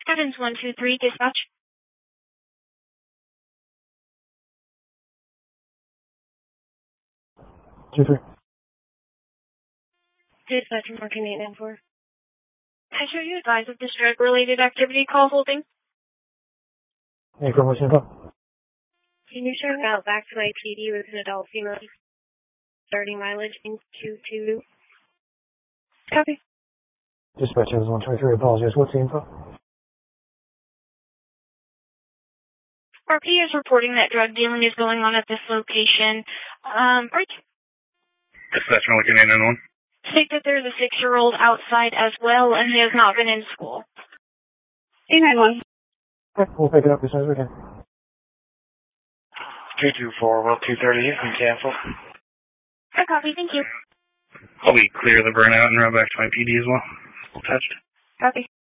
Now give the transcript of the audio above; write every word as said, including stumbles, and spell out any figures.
Evans one two three, dispatch. two three. Dispatch, marking eight nine four. I show you advise of this drug-related activity call holding. Hey, from what's info? Can you turn out back to I P D with an adult female starting mileage in two two? Copy. Dispatch Evans one twenty-three, apologize. What's the info? R P is reporting that drug dealing is going on at this location. Um, are you... Dispatch, I'm looking at eight nine one. State that there's a six-year-old outside as well, and he has not been in school. eight nine one. Okay, we'll pick it up as soon as we can. two two four, well, two thirty, you can cancel. I copy, thank you. I'll be clear the burnout and run back to my P D as well. Touched. Copy.